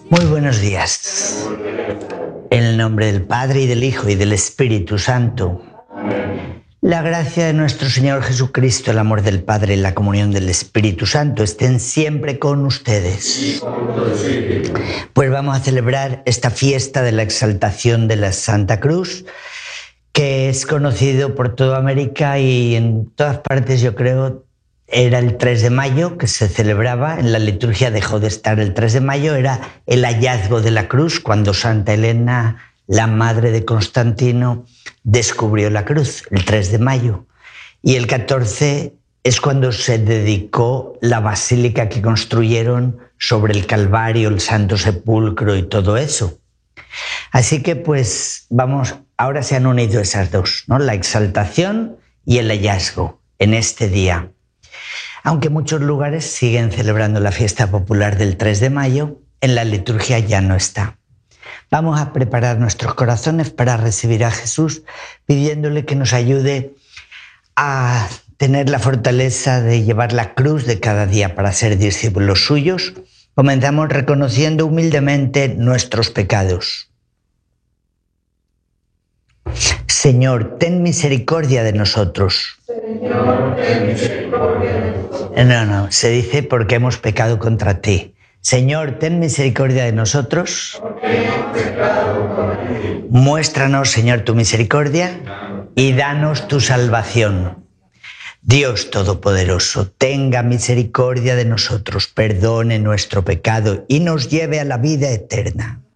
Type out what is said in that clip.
Muy buenos días. En el nombre del Padre, y del Hijo, y del Espíritu Santo. La gracia de nuestro Señor Jesucristo, el amor del Padre y la comunión del Espíritu Santo estén siempre con ustedes. Pues vamos a celebrar esta fiesta de la exaltación de la Santa Cruz, que es conocido por toda América y en todas partes, yo creo. Era el 3 de mayo que se celebraba, en la liturgia dejó de estar el 3 de mayo, era el hallazgo de la cruz, cuando Santa Elena, la madre de Constantino, descubrió la cruz, el 3 de mayo. Y el 14 es cuando se dedicó la basílica que construyeron sobre el Calvario, el Santo Sepulcro y todo eso. Así que pues vamos, ahora se han unido esas dos, ¿no? La exaltación y el hallazgo en este día. Aunque muchos lugares siguen celebrando la fiesta popular del 3 de mayo, en la liturgia ya no está. Vamos a preparar nuestros corazones para recibir a Jesús, pidiéndole que nos ayude a tener la fortaleza de llevar la cruz de cada día para ser discípulos suyos. Comenzamos reconociendo humildemente nuestros pecados. Señor, ten misericordia de nosotros. Señor, ten misericordia de nosotros. No, se dice porque hemos pecado contra ti. Señor, ten misericordia de nosotros. Porque hemos pecado contra ti. Muéstranos, Señor, tu misericordia y danos tu salvación. Dios Todopoderoso, tenga misericordia de nosotros, perdone nuestro pecado y nos lleve a la vida eterna.